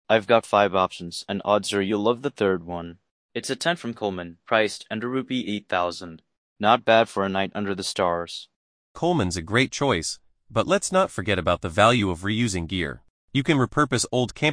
I've got five options, and odds are you'll love the third one. It's a tent from Coleman, priced under rupee 8,000. Not bad for a night under the stars. Coleman's a great choice, but let's not forget about the value of reusing gear. You can repurpose old camping